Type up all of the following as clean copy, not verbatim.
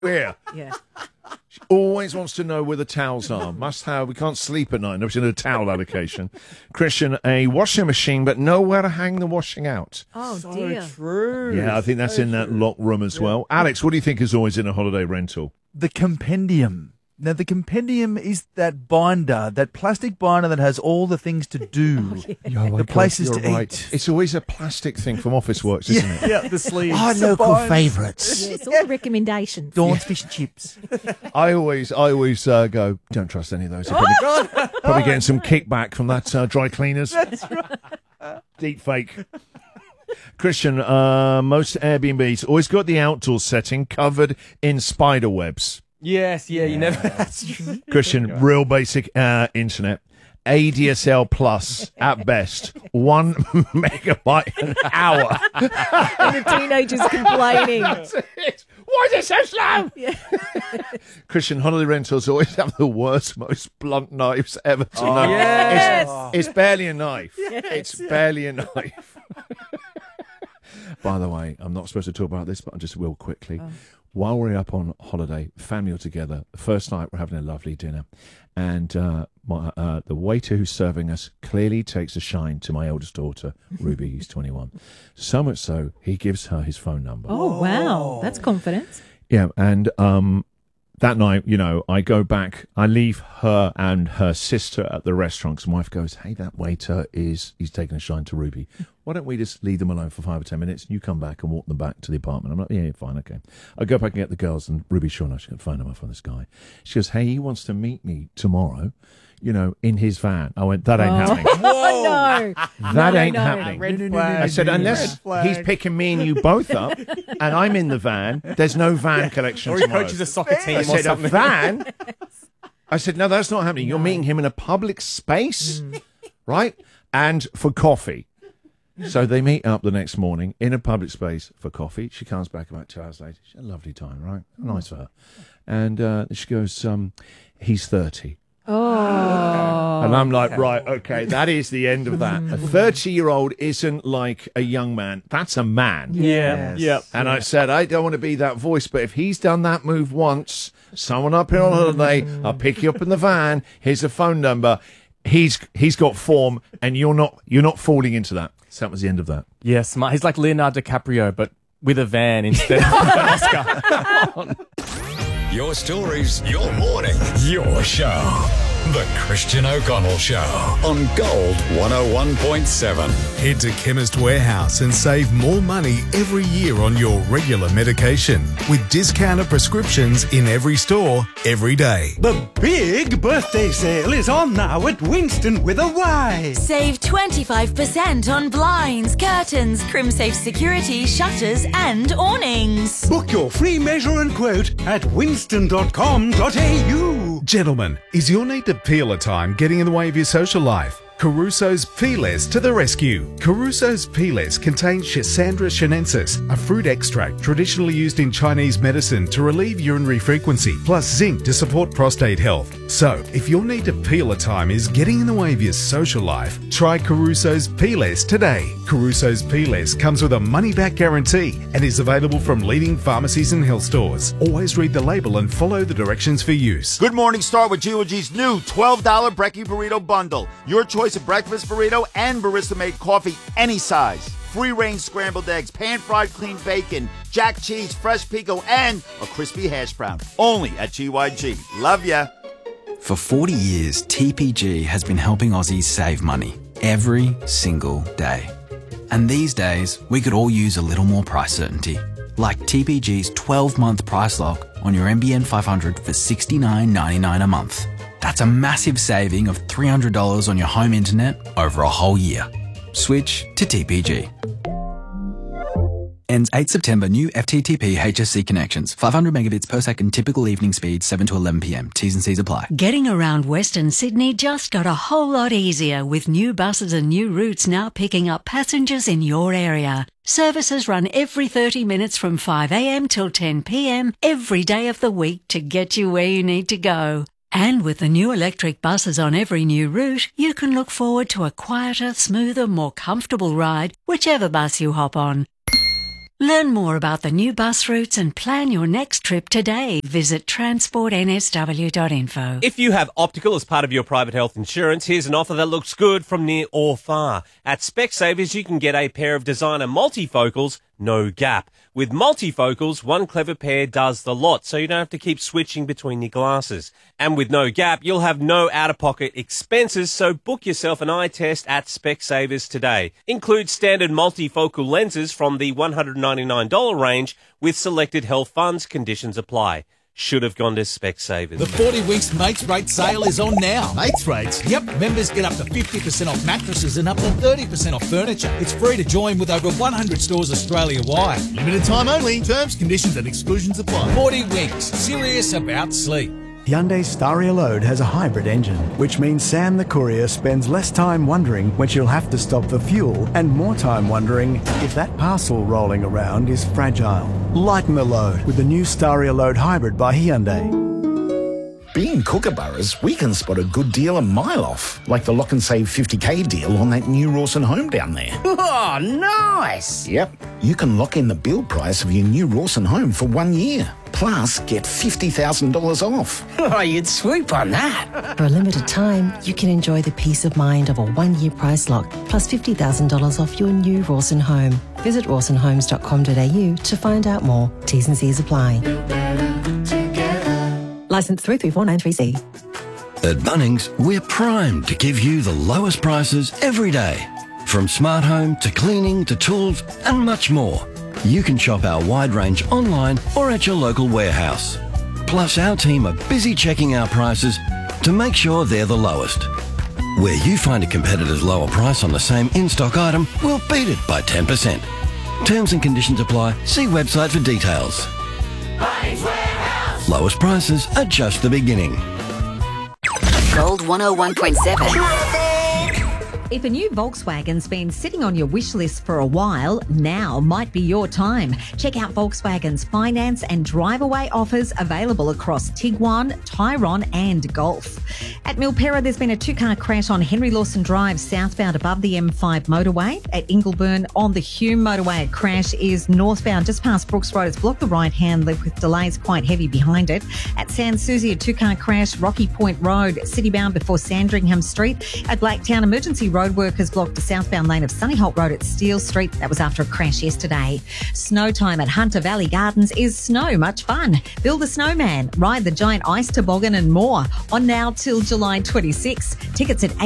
here. Yeah. She always wants to know where the towels are. Must have. We can't sleep at night. Never seen a towel allocation. Christian, a washing machine, but nowhere to hang the washing out. Oh, So dear. true. Yeah, I think that's So in that true. locked room as well. Alex, what do you think is always in a holiday rental? The compendium. Now, the compendium is that binder, that plastic binder that has all the things to do. The places to eat. It's always a plastic thing from Office Works, isn't it? Yeah, the sleeves. Our local favourites. Yeah, it's all recommendations. Dawn's fish and chips. I always go, don't trust any of those. They're probably getting some kickback from that dry cleaners. That's right. Deep fake. Christian, most Airbnbs always got the outdoor setting covered in spider webs. Yes, yeah, you never. That's true. Christian, real basic internet. ADSL plus at best, 1 megabyte an hour. And the teenagers complaining. Why is it so slow? Yeah. Christian, holiday rentals always have the worst, most blunt knives ever to know. Yes. It's barely a knife. It's barely a knife. By the way, I'm not supposed to talk about this, but I just will quickly. While we're up on holiday, family all together, the first night we're having a lovely dinner, and the waiter who's serving us clearly takes a shine to my eldest daughter, Ruby, who's 21. So much so, he gives her his phone number. Oh, wow. That's confidence. Yeah, and that night, I go back, I leave her and her sister at the restaurant, 'cause my wife goes, hey, that waiter he's taking a shine to Ruby. Why don't we just leave them alone for 5 or 10 minutes, and you come back and walk them back to the apartment? I'm like, yeah, fine, okay. I go back and get the girls, and Ruby, sure enough, she got a phone number from this guy. She goes, hey, he wants to meet me tomorrow, in his van. I went, that ain't happening. Oh, no. That No, ain't no. happening. Red flag. I said, unless he's picking me and you both up, and I'm in the van, there's no van collection Or he tomorrow. coaches a soccer team I or said, a something. van? I said, no, that's not happening. You're meeting him in a public space, right? And for coffee. So they meet up the next morning in a public space for coffee. She comes back about 2 hours later. She had a lovely time, right? Nice for her. And she goes, he's 30. Oh. And I'm like, right, okay, that is the end of that. A 30-year-old isn't like a young man. That's a man. Yeah, yeah. And I said, I don't want to be that voice, but if he's done that move once, someone up here on holiday, I'll pick you up in the van, here's a phone number, he's got form, and you're not falling into that. So that was the end of that. Yeah, smart. He's like Leonardo DiCaprio, but with a van instead of an Oscar. Your stories, your morning, your show. The Christian O'Connell Show on Gold 101.7. Head to Chemist Warehouse and save more money every year on your regular medication with discounted prescriptions in every store, every day. The big birthday sale is on now at Winston with a Y. Save 25% on blinds, curtains, CrimSafe security, shutters and awnings. Book your free measure and quote at winston.com.au. Gentlemen, is your need to peel a time getting in the way of your social life? Caruso's Peelers to the rescue. Caruso's Peelers contain Schisandra chinensis, a fruit extract traditionally used in Chinese medicine to relieve urinary frequency, plus zinc to support prostate health. So, if your need to peel a time is getting in the way of your social life, try Caruso's Peelers today. Caruso's Peelers comes with a money-back guarantee and is available from leading pharmacies and health stores. Always read the label and follow the directions for use. Good morning, start with G.O.G's new $12 Brekkie Burrito Bundle. Your choice of breakfast burrito and barista-made coffee, any size. Free-range scrambled eggs, pan-fried clean bacon, jack cheese, fresh pico, and a crispy hash brown. Only at GYG. Love ya. For 40 years, TPG has been helping Aussies save money every single day. And these days, we could all use a little more price certainty. Like TPG's 12-month price lock on your NBN 500 for $69.99 a month. That's a massive saving of $300 on your home internet over a whole year. Switch to TPG. Ends 8 September. New FTTP HSC connections. 500 megabits per second. Typical evening speed 7 to 11 p.m. T's and C's apply. Getting around Western Sydney just got a whole lot easier with new buses and new routes now picking up passengers in your area. Services run every 30 minutes from 5 a.m. till 10 p.m. every day of the week to get you where you need to go. And with the new electric buses on every new route, you can look forward to a quieter, smoother, more comfortable ride, whichever bus you hop on. Learn more about the new bus routes and plan your next trip today. Visit transportnsw.info. If you have optical as part of your private health insurance, here's an offer that looks good from near or far. At Specsavers, you can get a pair of designer multifocals, no gap. With multifocals, one clever pair does the lot, so you don't have to keep switching between your glasses. And with no gap, you'll have no out-of-pocket expenses, so book yourself an eye test at Specsavers today. Include standard multifocal lenses from the $199 range with selected health funds. Conditions apply. Should have gone to Specsavers. The 40 Winks Mates Rate sale is on now. Mates Rates? Yep. Members get up to 50% off mattresses and up to 30% off furniture. It's free to join with over 100 stores Australia-wide. Limited time only. Terms, conditions and exclusions apply. 40 Winks. Serious about sleep. Hyundai Staria Load has a hybrid engine, which means Sam the courier spends less time wondering when she'll have to stop for fuel and more time wondering if that parcel rolling around is fragile. Lighten the load with the new Staria Load Hybrid by Hyundai. Being Kookaburras, we can spot a good deal a mile off, like the Lock and Save 50k deal on that new Rawson home down there. Oh, nice! Yep, you can lock in the build price of your new Rawson home for 1 year. Plus, get $50,000 off. Oh, you'd swoop on that. For a limited time, you can enjoy the peace of mind of a 1-year price lock, plus $50,000 off your new Rawson home. Visit rawsonhomes.com.au to find out more. T's and C's apply. Licence 33493C. At Bunnings, we're primed to give you the lowest prices every day. From smart home to cleaning to tools and much more. You can shop our wide range online or at your local warehouse. Plus, our team are busy checking our prices to make sure they're the lowest. Where you find a competitor's lower price on the same in-stock item, we'll beat it by 10%. Terms and conditions apply. See website for details. Bunnings Warehouse. Lowest prices are just the beginning. Gold 101.7. If a new Volkswagen's been sitting on your wish list for a while, now might be your time. Check out Volkswagen's finance and drive-away offers available across Tiguan, Tyrone and Golf. At Milperra, there's been a two-car crash on Henry Lawson Drive, southbound above the M5 motorway. At Ingleburn on the Hume motorway, a crash is northbound just past Brooks Road. It's blocked the right-hand lip with delays quite heavy behind it. At Sans Souci, a two-car crash, Rocky Point Road, citybound before Sandringham Street. At Blacktown, emergency road workers blocked the southbound lane of Sunnyholt Road at Steele Street. That was after a crash yesterday. Snow time at Hunter Valley Gardens is snow much fun. Build a snowman, ride the giant ice toboggan and more. On now till July 26. Tickets at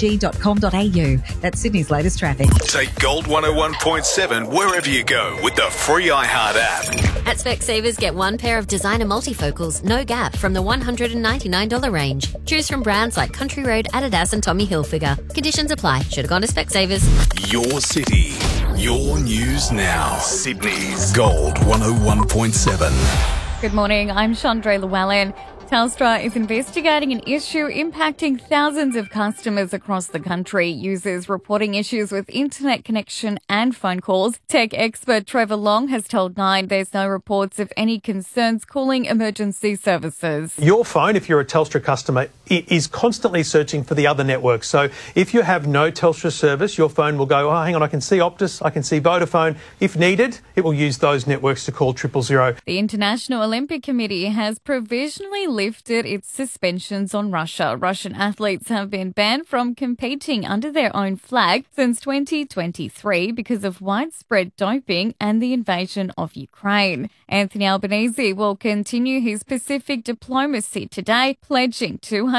hvg.com.au. That's Sydney's latest traffic. Take Gold 101.7 wherever you go with the free iHeart app. At Specsavers, get one pair of designer multifocals, no gap, from the $199 range. Choose from brands like Country Road, Adidas and Tommy Hilfiger. Conditions apply. Should have gone to Specsavers. Your city, your news now. Sydney's Gold 101.7. Good morning, I'm Chandra Llewellyn. Telstra is investigating an issue impacting thousands of customers across the country. Users reporting issues with internet connection and phone calls. Tech expert Trevor Long has told Nine there's no reports of any concerns calling emergency services. Your phone, if you're a Telstra customer, is constantly searching for the other networks. So if you have no Telstra service, your phone will go, oh, hang on, I can see Optus, I can see Vodafone. If needed, it will use those networks to call 000. The International Olympic Committee has provisionally lifted its suspensions on Russia. Russian athletes have been banned from competing under their own flag since 2023 because of widespread doping and the invasion of Ukraine. Anthony Albanese will continue his Pacific diplomacy today, pledging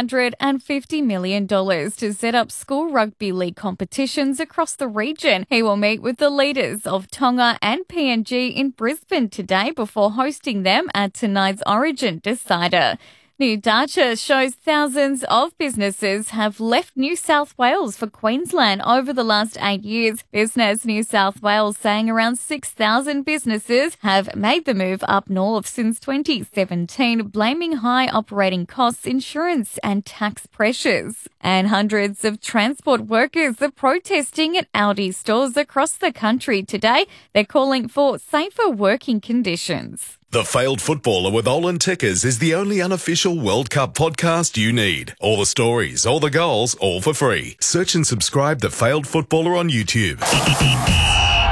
$250 million to set up school rugby league competitions across the region. He will meet with the leaders of Tonga and PNG in Brisbane today before hosting them at tonight's Origin Decider. New data shows thousands of businesses have left New South Wales for Queensland over the last 8 years. Business New South Wales saying around 6,000 businesses have made the move up north since 2017, blaming high operating costs, insurance and tax pressures. And hundreds of transport workers are protesting at Aldi stores across the country today. They're calling for safer working conditions. The Failed Footballer with Olin Tickers is the only unofficial World Cup podcast you need. All the stories, all the goals, all for free. Search and subscribe The Failed Footballer on YouTube.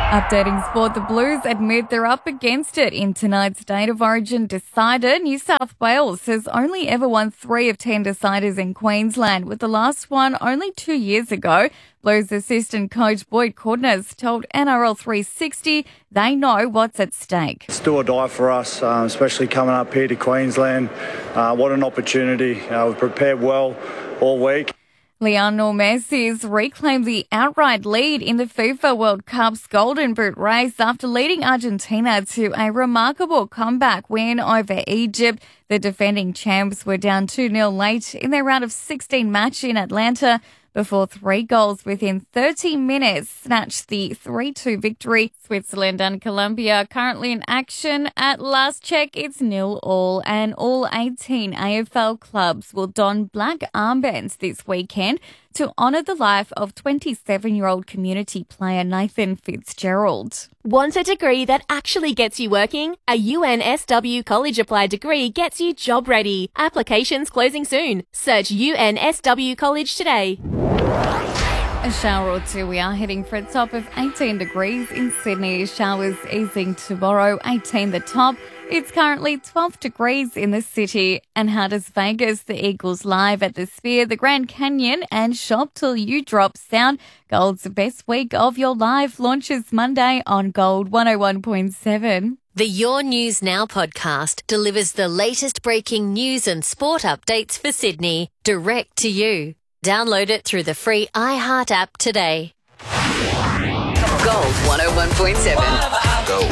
Updating sport, the Blues admit they're up against it in tonight's State of Origin decider. New South Wales has only ever won 3 of 10 deciders in Queensland, with the last one only 2 years ago. Blues assistant coach Boyd Cordner told NRL 360 they know what's at stake. It's do or die for us, especially coming up here to Queensland. What an opportunity. We've prepared well all week. Lionel Messi's reclaimed the outright lead in the FIFA World Cup's Golden Boot race after leading Argentina to a remarkable comeback win over Egypt. The defending champs were down 2-0 late in their round of 16 match in Atlanta before 3 goals within 30 minutes snatched the 3-2 victory. Switzerland and Colombia currently in action. At last check, it's 0-0, and all 18 AFL clubs will don black armbands this weekend to honour the life of 27-year-old community player Nathan Fitzgerald. Want a degree that actually gets you working? A UNSW College Applied degree gets you job ready. Applications closing soon. Search UNSW College today. A shower or two. We are heading for a top of 18 degrees in Sydney. Showers easing tomorrow, 18 the top. It's currently 12 degrees in the city. And how does Vegas, the Eagles live at the Sphere, the Grand Canyon and Shop Till You Drop sound? Gold's best week of your life launches Monday on Gold 101.7. The Your News Now podcast delivers the latest breaking news and sport updates for Sydney direct to you. Download it through the free iHeart app today. Gold 101.7. Gold.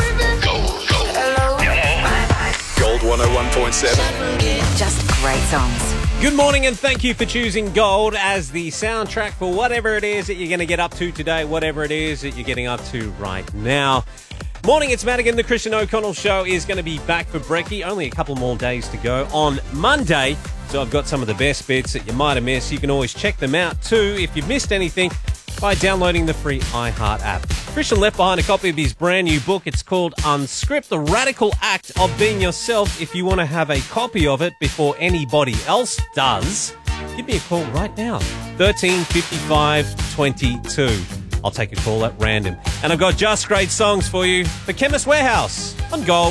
Gold 101.7. Just great songs. Good morning and thank you for choosing Gold as the soundtrack for whatever it is that you're going to get up to today, whatever it is that you're getting up to right now. Morning, it's Madigan. The Christian O'Connell Show is going to be back for brekkie. Only a couple more days to go on Monday. So I've got some of the best bits that you might have missed. You can always check them out too if you've missed anything by downloading the free iHeart app. Christian left behind a copy of his brand new book. It's called Unscript, the radical act of being yourself. If you want to have a copy of it before anybody else does, give me a call right now. 13 55 22. I'll take a call at random. And I've got just great songs for you. The Chemist Warehouse on Gold.